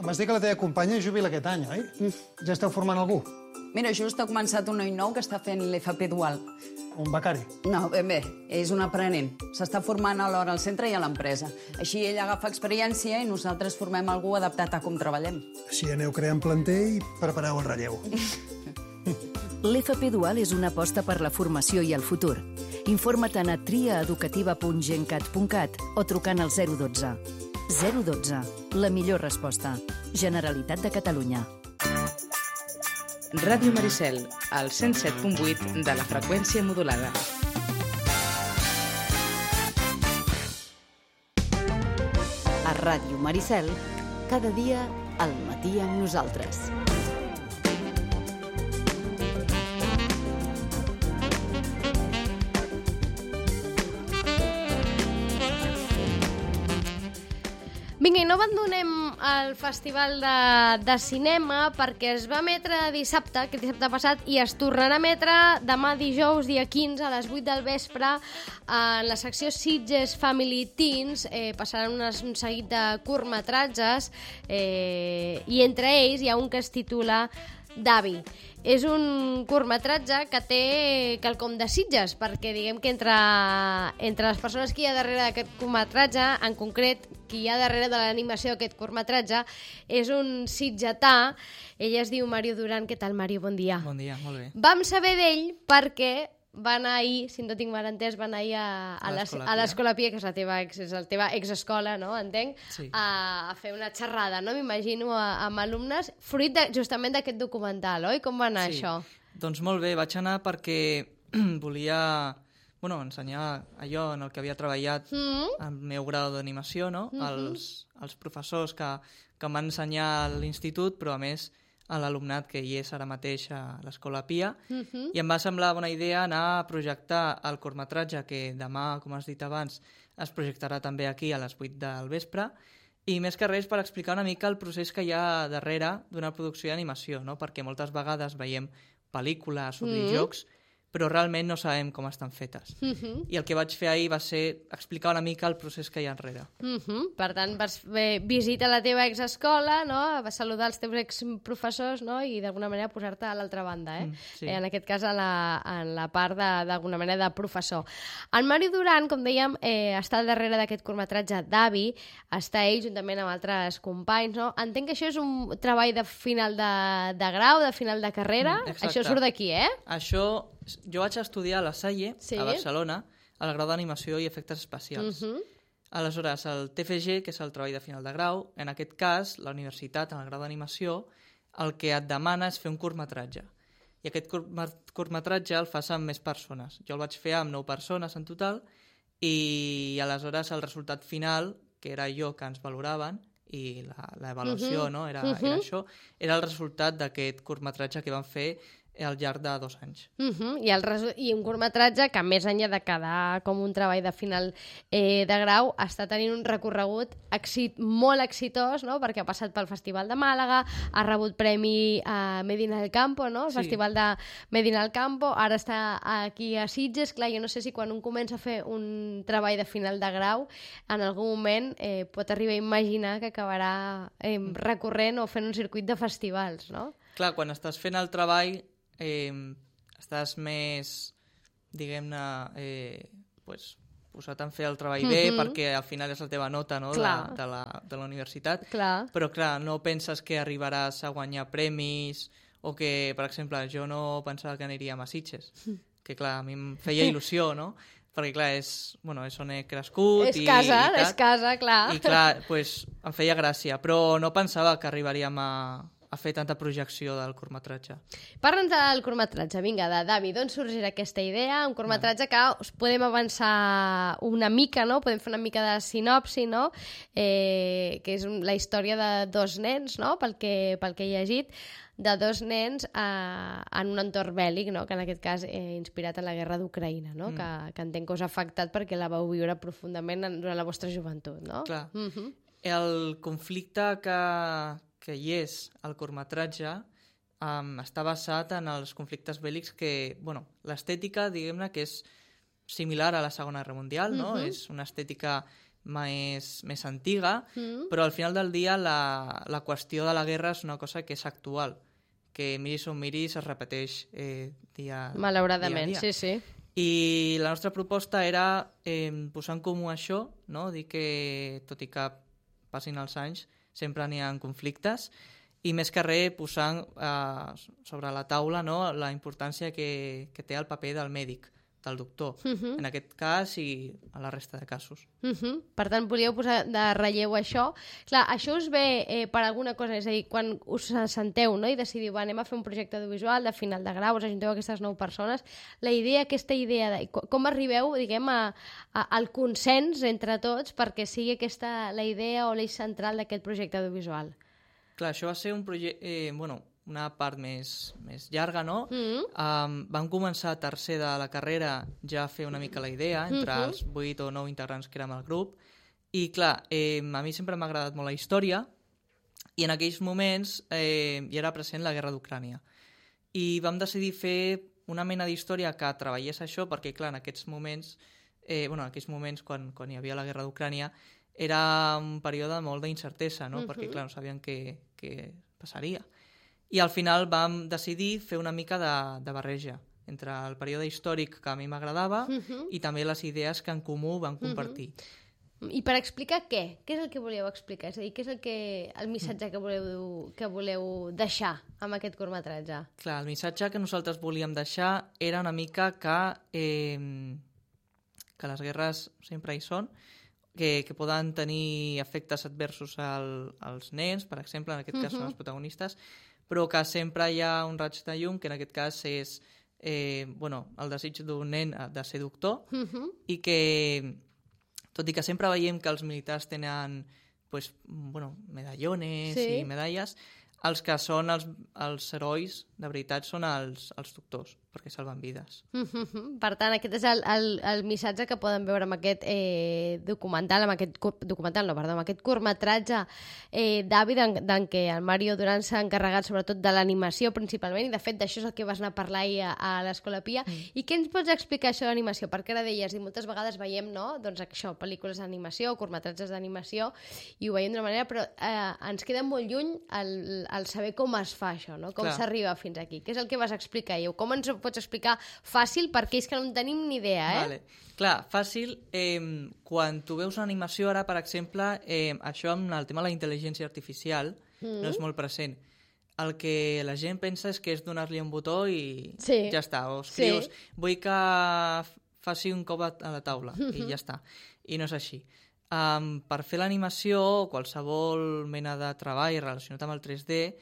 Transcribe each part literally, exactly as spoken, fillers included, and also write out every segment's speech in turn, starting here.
M'has dit que la teva companya jubila aquest any, oi? Mm. Ja esteu formant algú? Mira, just ha començat un noi nou que està fent l'F P dual. Un becari? No, ben bé, és un aprenent. S'està formant alhora al centre i a l'empresa. Així ell agafa experiència i nosaltres formem algú adaptat a com treballem. Així aneu creant planter i prepareu el relleu. L'F P Dual és una aposta per la formació i el futur. Informa't a triaeducativa punt gencat punt cat o trucant al zero dotze. zero dotze. La millor resposta. Generalitat de Catalunya. Ràdio Maricel, al cent set punt vuit de la freqüència modulada. A Ràdio Maricel, cada dia al matí amb nosaltres. Vinga, i no abandonem el Festival de, de Cinema perquè es va emetre dissabte, aquest dissabte passat, i es tornarà a emetre demà dijous, dia quinze, a les vuit del vespre, en la secció Sitges Family Teens. Eh, passaran unes, un seguit de curtmetratges eh, i entre ells hi ha un que es titula Davi. És un curtmetratge que té quelcom de Sitges, perquè diguem que entre, entre les persones que hi ha darrere d'aquest curtmetratge, en concret, qui hi ha darrere de l'animació d'aquest curtmetratge, és un sitgetà. Ell es diu Mario Duran. Què tal, Mario? Bon dia. Bon dia, molt bé. Vam saber d'ell perquè va anar ahir, si no tinc mal entès, va anar ahir a, a, a l'Escola Pia, que és la teva, ex, és la teva exescola, no? Entenc? Sí. A, a fer una xerrada, no? M'imagino, amb alumnes, fruit de, justament d'aquest documental, oi? Com va anar sí. això? Doncs molt bé, vaig anar perquè volia bueno, ensenyar allò en el que havia treballat mm-hmm. el meu grau d'animació, no? Mm-hmm. els, els professors que, que em van ensenyar a l'institut, però a més a l'alumnat que hi és ara mateix a l'Escola Pia, uh-huh. i em va semblar bona idea anar a projectar el curtmetratge que demà, com has dit abans, es projectarà també aquí a les vuit del vespre, i més que res per explicar una mica el procés que hi ha darrere d'una producció d'animació, no? Perquè moltes vegades veiem pel·lícules o videojocs, uh-huh. però realment no sabem com estan fetes. Uh-huh. I el que vaig fer ahir va ser explicar una mica el procés que hi ha enrere. Uh-huh. Per tant, vas eh, visitar la teva exescola, no? Vas saludar els teus exprofessors, no? I d'alguna manera posar-te a l'altra banda, eh? Mm, sí. eh? En aquest cas, a la, en la part d'alguna manera de professor. El Mario Duran, com dèiem, eh, està al darrere d'aquest curtmetratge Davi, està ell juntament amb altres companys, no? Entenc que això és un treball de final de, de grau, de final de carrera. Mm, això surt d'aquí, eh? Això... Jo vaig estudiar a la Salle, sí? a Barcelona, al grau d'animació i efectes especials. Uh-huh. Aleshores, el T F G, que és el treball de final de grau, en aquest cas, la universitat, en el grau d'animació, el que et demana és fer un curtmetratge. I aquest curtmetratge el fas amb més persones. Jo el vaig fer amb nou persones en total, i aleshores el resultat final, que era jo que ens valoraven, i l'avaluació, uh-huh. no? era, uh-huh. era això, era el resultat d'aquest curtmetratge que vam fer al llarg de dos anys. Uh-huh. I, el resu... I un curtmetratge que, més enllà de quedar com un treball de final eh, de grau, està tenint un recorregut exit... molt exitós, no? Perquè ha passat pel Festival de Màlaga, ha rebut premi a Medina del Campo, no? El sí. Festival de Medina del Campo, ara està aquí a Sitges. Clar, jo no sé si quan un comença a fer un treball de final de grau, en algun moment eh, pot arribar a imaginar que acabarà eh, recorrent o fent un circuit de festivals, no? Clar, quan estàs fent el treball Eh, estàs més, diguem-ne, eh, pues, posat en fer el treball mm-hmm. bé, perquè al final és la teva nota, no? de, de, la, de la universitat. Clar. Però, clar, no penses que arribaràs a guanyar premis o que, per exemple, jo no pensava que aniríem a Sitges, mm. que, clar, a mi em feia il·lusió, no? Perquè, clar, és, bueno, és on he crescut. És i, casa, i és casa, clar. I, clar, pues, em feia gràcia, però no pensava que arribaríem a... a fer tanta projecció del curtmetratge. Parla'ns del curtmetratge, vinga, de Davi, d'on sorgirà aquesta idea? Un curtmetratge que us podem avançar una mica, no? Podem fer una mica de sinopsi, no? Eh, que és la història de dos nens, no? Pel que, pel que he llegit, de dos nens eh, en un entorn bèl·lic, no? Que en aquest cas eh, inspirat en la guerra d'Ucraïna, no? Mm. Que, que entenc que us ha afectat perquè la vau viure profundament durant la vostra joventut, no? Clar. Mm-hmm. El conflicte que... que hi és el curtmetratge um, està basat en els conflictes bèl·lics que, bueno, l'estètica, diguem-ne, que és similar a la Segona Guerra Mundial, no? Uh-huh. És una estètica més, més antiga, Mm. però al final del dia la, la qüestió de la guerra és una cosa que és actual, que miris on miris es repeteix eh, dia, Malauradament, dia a dia. sí, sí. I la nostra proposta era eh, posar en comú això, no? Dir que, tot i que passin els anys, sempre n'hi ha conflictes, i més que res posar eh, sobre la taula, no?, la importància que, que té el paper del mèdic, del doctor, Uh -huh. en aquest cas i en la resta de casos. Uh -huh. Per tant, volíeu posar de relleu això. Clar, això us ve eh, per alguna cosa, és a dir, quan us senteu, no?, i decidiu, va, anem a fer un projecte audiovisual de final de grau, us ajunteu aquestes nou persones, la idea, aquesta idea, de, com arribeu, diguem, a, a, al consens entre tots perquè sigui aquesta la idea o l'eix central d'aquest projecte audiovisual? Clar, això va ser un projecte, eh, bueno, una part més, més llarga, no? Mm. Um, vam començar a tercer de la carrera ja a fer una mica la idea, entre Mhm. els vuit o nou integrants que érem al grup, i clar, eh, a mi sempre m'ha agradat molt la història, i en aquells moments eh, hi era present la guerra d'Ucrània. I vam decidir fer una mena d'història que treballés això, perquè clar, en aquests moments, eh, bueno, en aquells moments quan, quan hi havia la guerra d'Ucrània, era un període molt d'incertesa, no? Mhm. Perquè clar, no sabien què, què passaria. I al final vam decidir fer una mica de, de barreja entre el període històric que a mi m'agradava Mhm. i també les idees que en comú vam compartir. I per explicar què? Què és el que voleu explicar? És a dir, què és el, que, el missatge que voleu, que voleu deixar amb aquest curtmetratge? Clar, el missatge que nosaltres volíem deixar era una mica que, eh, que les guerres sempre hi són, que, que poden tenir efectes adversos al, als nens, per exemple, en aquest cas Mhm. són els protagonistes, però que sempre hi ha un raig de llum, que en aquest cas és eh, bueno, el desig d'un nen de ser doctor, Uh -huh. i que, tot i que sempre veiem que els militars tenen pues, bueno, medallones Sí. i medalles, els que són els, els herois, de veritat, són els, els doctors, perquè salven vides. Uh-huh. Per tant, aquest és el, el, el missatge que poden veure amb aquest eh, documental, amb aquest cu- documental, no, perdó, amb aquest curtmetratge eh, d'Avid, en, en què el Mario Duran s'ha encarregat sobretot de l'animació principalment, i de fet d'això és el que vas anar a parlar ahir a, a l'Escola Pia. Mm. I què ens pots explicar això d'animació? Perquè ara deies, i moltes vegades veiem, no?, doncs això, pel·lícules d'animació, curtmetratges d'animació, i ho veiem d'una manera, però eh, ens queda molt lluny el, el saber com es fa això, no?, com Clar. s'arriba fins aquí. Què és el que vas explicar ahir? Com ens ho pots explicar fàcil per aquells que no en tenim ni idea, eh? Vale. Clar, fàcil, eh, quan tu veus una animació ara, per exemple, eh, això amb el tema de la intel·ligència artificial mm. no és molt present. El que la gent pensa és que és donar-li un botó i Sí. ja està, o escrius, Sí. vull que faci un cop a la taula, i ja està. I no és així. Um, per fer l'animació, qualsevol mena de treball relacionat amb el tres D,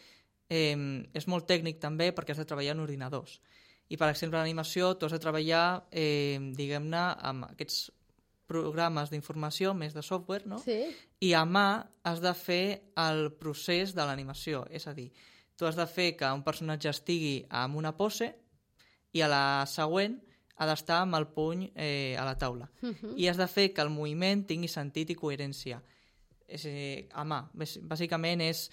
eh, és molt tècnic també perquè has de treballar en ordinadors. I, per exemple, l'animació tu has de treballar, eh, diguem-ne, amb aquests programes d'informació, més de software, no? Sí. I a mà has de fer el procés de l'animació. És a dir, tu has de fer que un personatge estigui amb una pose i a la següent ha d'estar amb el puny eh, a la taula. Uh-huh. I has de fer que el moviment tingui sentit i coherència. És, eh, a mà. Bàs- Bàsicament és...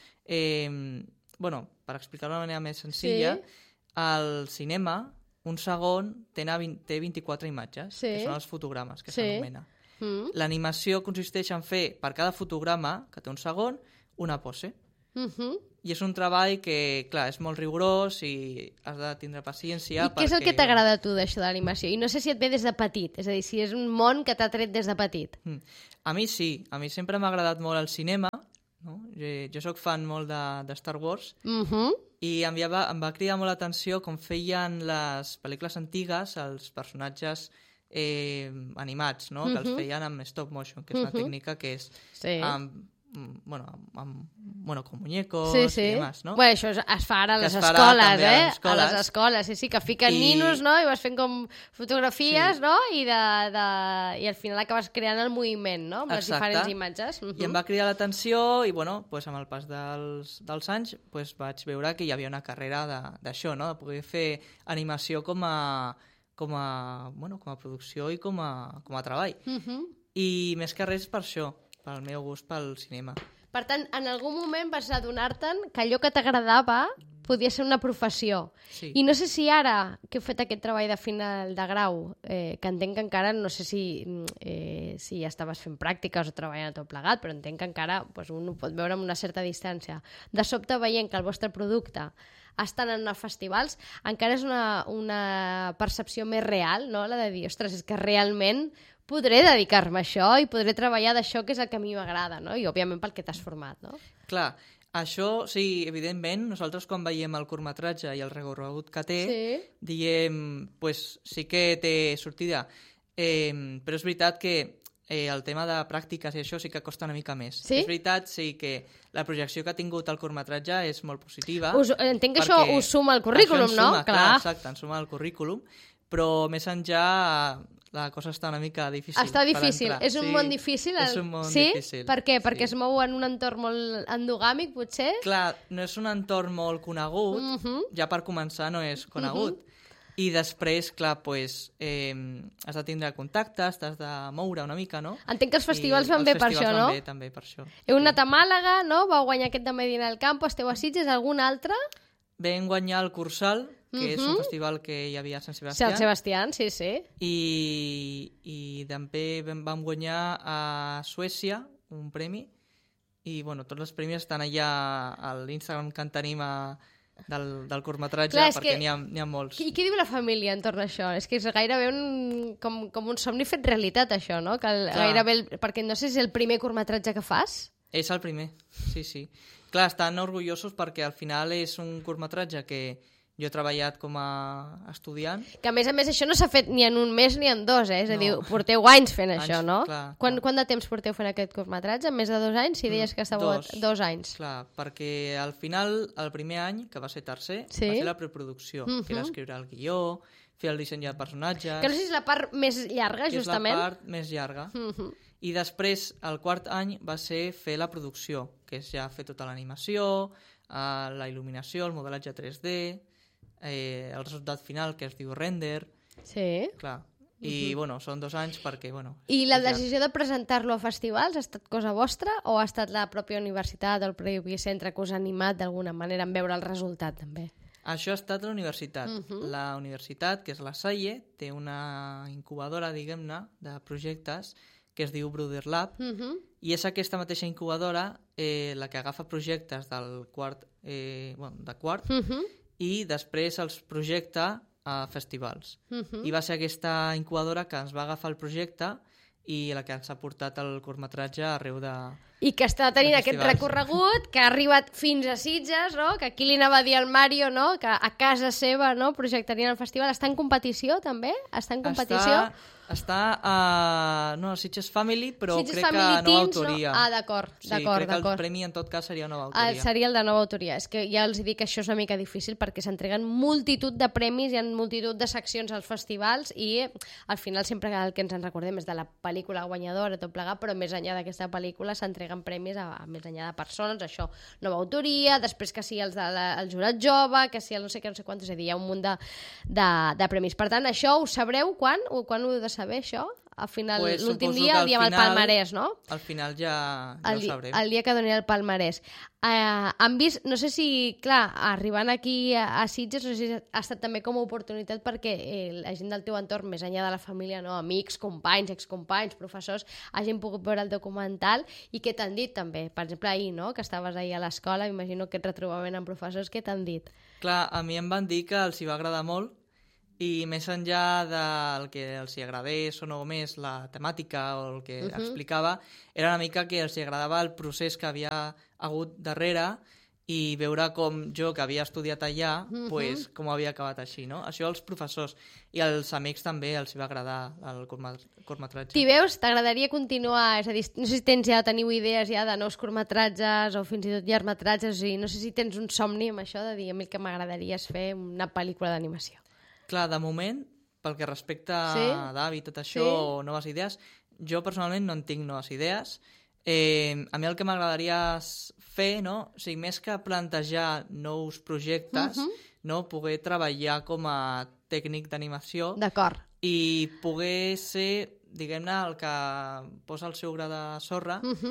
Eh, bueno, per explicar-ho d'una manera més senzilla, Sí. al cinema, un segon té, té vint-i-quatre imatges, Sí. que són els fotogrames, que Sí. s'anomena. Mm. L'animació consisteix en fer, per cada fotograma, que té un segon, una pose. Uh-huh. I és un treball que, clar, és molt rigorós i has de tindre paciència. I què és el perquè- que t'agrada a tu d'això de l'animació? I no sé si et ve des de petit, és a dir, si és un món que t'ha tret des de petit. Mm. A mi sí, a mi sempre m'ha agradat molt el cinema, no? Jo, jo sóc fan molt de, de Star Wars, Uh-huh. i em va, em va cridar molt l'atenció com feien les pel·lícules antigues els personatges eh, animats, no? Uh -huh. que els feien amb stop motion, que és una Uh-huh. tècnica que és Sí. amb, mm, bueno, amb, amb, bueno, con muñecos Sí, sí. i demás, no? Bueno, això es, es fa ara a Que les es farà escoles, també a eh? les escoles. A les escoles, sí, sí, que fiquen I- ninos, no?, i vas fent com fotografies, Sí. no?, I, de, de... i al final acabes creant el moviment, no?, amb les Exacte. diferents imatges. Uh-huh. I em va cridar l'atenció i, bueno, pues, amb el pas dels, dels anys pues, vaig veure que hi havia una carrera de- d'això, no? De poder fer animació com a, com a, bueno, com a producció i com a, com a treball. Uh-huh. I més que res per això, pel meu gust pel cinema. Per tant, en algun moment vas adonar-te'n que allò que t'agradava podia ser una professió. Sí. I no sé si ara, que he fet aquest treball de final de grau, eh, que entenc que encara, no sé si, eh, si ja estaves fent pràctiques o treballant a tot plegat, però entenc que encara doncs, un ho pot veure amb una certa distància. De sobte veient que el vostre producte estan en els festivals, encara és una, una percepció més real, no? La de dir, ostres, és que realment podré dedicar-me a això i podré treballar d'això que és el que a mi m'agrada, no? I òbviament pel que t'has format, no? Clar, això, sí, evidentment, nosaltres quan veiem el curtmetratge i el recorregut que té, Sí. diem, pues sí que té sortida. Eh, però és veritat que eh, el tema de pràctiques i això sí que costa una mica més. Sí? És veritat, sí, que la projecció que ha tingut el curtmetratge és molt positiva. Us, entenc que perquè això us suma al currículum, això ens no? Suma, clar, exacte, ens suma al currículum, però més enllà la cosa està una mica difícil. Està per difícil. entrar. És un sí, món difícil? El... És un món sí? difícil. Per què? Perquè sí. es mou en un entorn molt endogàmic, potser? Clar, no és un entorn molt conegut, Uh -huh. ja per començar no és conegut, uh -huh. i després, clar, pues, eh, has de tindre contactes, t'has de moure una mica, no? Entenc que els festivals I van bé els per festivals això, no? van bé, també, per això. Heu anat a Màlaga, no? Vau guanyar aquest de Medina del Campo, esteu a Sitges, algun altre? Vam guanyar el Cursal, que uh -huh. és un Mhm. festival que hi havia a Sant Sí, Sebastià, el Sebastián, sí, sí. i, i també vam, vam guanyar a Suècia un premi, i bueno, tots els premis estan allà a l'Instagram que en tenim a, del, del curtmetratge, Clar, és perquè que- n'hi ha, n'hi ha molts. I què diu la família entorn a això? És que és gairebé un, com, com un somni fet realitat, això, no? Que el, Clar. gairebé el, perquè no sé si és el primer curtmetratge que fas. És el primer, sí, sí. Clar, estan orgullosos perquè al final és un curtmetratge que jo he treballat com a estudiant. Que a més a més això no s'ha fet ni en un mes ni en dos, eh? És a No. dir, porteu anys fent Anys, això, no? clar, Quan, clar. quant de temps porteu fent aquest curtmetratge? Més de dos anys? Si deies que estàveu... Dos. dos anys. Clar, perquè al final, el primer any, que va ser tercer, Sí. va ser la preproducció, Mhm. que era escriure el guió, fer el disseny de personatges... Que no sé si és la part més llarga, que és la justament. part més llarga. Mhm. I després, el quart any, va ser fer la producció, que és ja fer tota l'animació, eh, la il·luminació, el modelatge tres D, eh, el resultat final, que es diu render, Sí. clar. I, bueno, són dos anys perquè, bueno... I la és llarg. decisió de presentar-lo a festivals ha estat cosa vostra o ha estat la pròpia universitat o el propi centre que us ha animat d'alguna manera en veure el resultat, també? Això ha estat la universitat. Mhm. La universitat, que és la Salle, té una incubadora, diguem-ne, de projectes que es diu Brother Lab, Mhm. i és aquesta mateixa incubadora eh, la que agafa projectes del quart, eh, bueno, de quart Mhm. i després els projecta a festivals. Mhm. I va ser aquesta incubadora que ens va agafar el projecte i la que ens ha portat el curtmetratge arreu de... I que està tenint de aquest festivals. recorregut, que ha arribat fins a Sitges, no? Que aquí li anava a dir al Mario, no? Que a casa seva, no? Projectarien el festival. Està en competició, també? Està en competició? Està, està a... No, a Sitges Family, però Sitges crec Family que a nova Teams, autoria. No? Ah, d'acord, Sí, d'acord, crec que el d'acord. premi en tot cas seria nova Ah, autoria. seria el de nova autoria. És que ja els dic que això és una mica difícil perquè s'entreguen multitud de premis, hi ha multitud de seccions als festivals i al final sempre el que ens en recordem és de la pel·lícula guanyadora, tot plegat, però més enllà d'aquesta pel·lícula s'entreguen premis a, a més enllà de persones, això, nova autoria, després que sigui els de la, el jurat jove, que sigui el no sé què, no sé quantos, és a dir, hi ha un munt de, de, de premis. Per tant, això ho sabreu quan? O quan ho heu de saber, això? Al final, Pues l'últim suposo dia, que el al dia amb el final- palmarès, no? Al final ja, ja el, ho di- sabrem. el dia que doni el palmarès. Uh, han vist, no sé si, clar, arribant aquí a, a Sitges, no sé si ha estat també com a oportunitat perquè eh, la gent del teu entorn, més enllà de la família, no? Amics, companys, excompanys, professors, hagin pogut veure el documental i què t'han dit també? Per exemple, ahir, no?, que estaves ahir a l'escola, imagino aquest retrobament amb professors, què t'han dit? Clar, a mi em van dir que els hi va agradar molt i més enllà del que els hi agradés o no més la temàtica o el que uh -huh. explicava, era una mica que els hi agradava el procés que havia hagut darrere i veure com jo, que havia estudiat allà, uh -huh. pues, com havia acabat així, no? Això als professors i als amics també els hi va agradar el curtmetratge. T'hi veus? T'agradaria continuar? És a dir, no sé si tens ja, teniu idees ja de nous curtmetratges o fins i tot llargmetratges, o sigui, no sé si tens un somni amb això de dir a mi el que m'agradaria és fer una pel·lícula d'animació. Clar, de moment, pel que respecta Sí? a Davi, tot això, Sí? o noves idees, jo personalment no en tinc noves idees. Eh, a mi el que m'agradaria fer, no? O sigui, més que plantejar nous projectes, Mhm. no? Poder treballar com a tècnic d'animació D'acord. i poder ser, diguem-ne, el que posa el seu gra de sorra Mhm.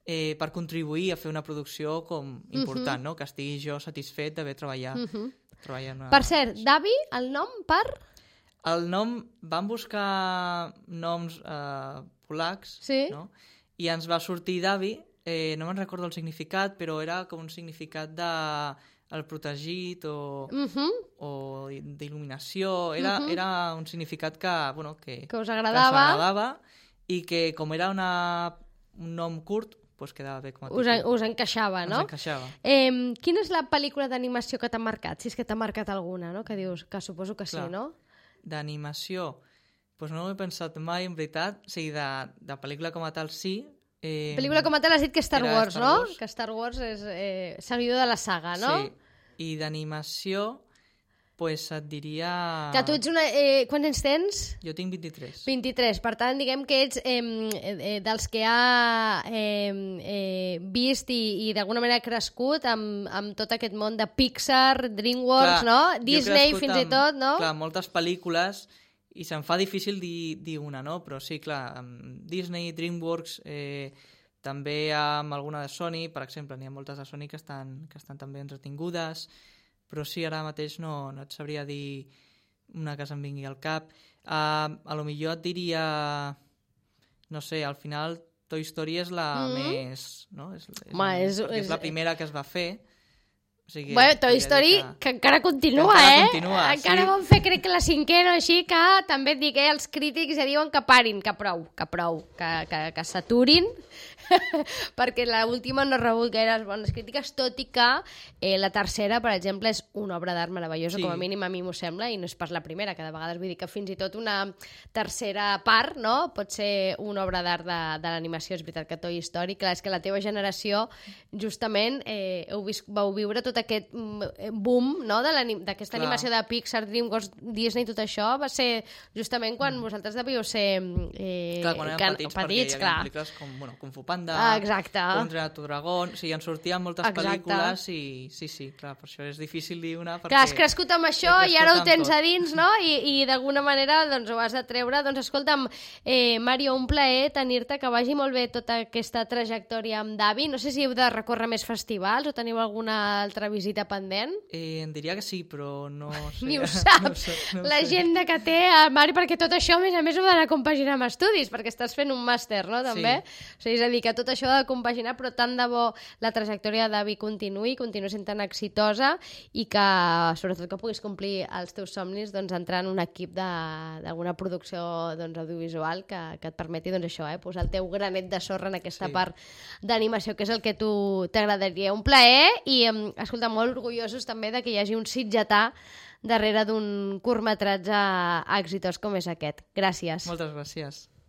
eh, per contribuir a fer una producció com important, uh-huh. no? Que estigui jo satisfet d'haver treballat. Uh-huh. treballat una... Per cert, Davi, el nom per... El nom, vam buscar noms eh, polacs, sí. no? I ens va sortir Davi, eh, no me'n recordo el significat, però era com un significat de el protegit o, uh-huh. o d'il·luminació. Era, uh-huh. era un significat que, bueno, que, que us agradava. Que us agradava i que com era una, un nom curt, pues quedava bé com a títol. Us, en, us encaixava, no? Ens encaixava. Eh, quina és la pel·lícula d'animació que t'ha marcat? Si és que t'ha marcat alguna, no? Que dius, que suposo que Clar. sí, no? D'animació, doncs no ho he pensat mai, en veritat. O sigui, de, de pel·lícula com a tal, sí. Eh, pel·lícula com a tal has dit que Star Wars, Star no? Wars. Que Star Wars és eh, seguidor de la saga, no? Sí, i d'animació, pues et diria... Que tu ets una... Eh, quants anys tens? Jo tinc vint-i-tres. vint-i-tres, per tant, diguem que ets eh, eh, dels que ha eh, eh, vist i, i d'alguna manera crescut amb, amb tot aquest món de Pixar, DreamWorks, clar, no? Disney fins amb, i tot, no? Clar, moltes pel·lícules i se'm fa difícil dir, dir una, no? Però sí, clar, amb Disney, DreamWorks, eh, també amb alguna de Sony, per exemple, n'hi ha moltes de Sony que estan, que estan també entretingudes, però sí, ara mateix no, no et sabria dir una que se'm vingui al cap. Uh, a lo millor et diria, no sé, al final Toy Story és la mm. més... No? És, és, Ma, és, és, és la primera que es va fer. O sigui, bueno, Toy Story, que... que encara continua, que encara eh? Continua, encara sí. van fer, crec que la cinquena o així, que també et dic, eh, els crítics ja diuen que parin, que prou, que prou, que, que, que s'aturin, perquè l'última no ha rebut gaires bones crítiques, tot i que eh, la tercera, per exemple, és una obra d'art meravellosa, sí. com a mínim a mi m'ho sembla, i no és pas la primera, que de vegades vull dir que fins i tot una tercera part, no?, pot ser una obra d'art de, de l'animació. És veritat que Toy Story, clar, és que la teva generació justament eh, heu vist, vau viure tot aquest boom, no?, d'aquesta animació de Pixar, DreamWorks, Disney, tot això va ser justament quan mm. vosaltres devíeu ser eh, clar, quan érem can... petits, petits, perquè hi clar. havia pel·lícules com, bueno, Kung Fu Panda, Ah, exacte. Contra tu dragón, o sigui, en sortien moltes exacte. pel·lícules i sí, sí, clar, per això és difícil dir una perquè... Clar, has crescut amb això i ara ho tens a dins, no? I, i d'alguna manera doncs, ho has de treure. Doncs escolta'm, eh, Mario, un plaer tenir-te, que vagi molt bé tota aquesta trajectòria amb Davi. No sé si heu de recórrer més festivals o teniu alguna altra visita pendent. Eh, em diria que sí, però no sé. Ni ho sap. no sé, no L'agenda que té el Mario, perquè tot això, a més a més, ho ha d'anar compaginar amb estudis, perquè estàs fent un màster, no?, també. Sí. O sigui, és a dir, que tot això ha de compaginar, però tant de bo la trajectòria de Davi continuï, continuï sent tan exitosa i que, sobretot, que puguis complir els teus somnis, doncs, entrar en un equip d'alguna producció doncs, audiovisual que, que et permeti, doncs, això, eh, posar el teu granet de sorra en aquesta sí. part d'animació, que és el que tu t'agradaria. Un plaer i, escolta, molt orgullosos també de que hi hagi un sitgetà darrere d'un curtmetratge exitós com és aquest. Gràcies. Moltes gràcies.